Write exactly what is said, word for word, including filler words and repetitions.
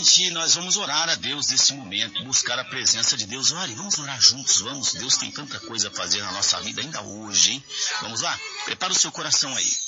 gente, nós vamos orar a Deus nesse momento, buscar a presença de Deus. Olha, vamos orar juntos, vamos. Deus tem tanta coisa a fazer na nossa vida ainda hoje, hein? Vamos lá? Prepara o seu coração aí.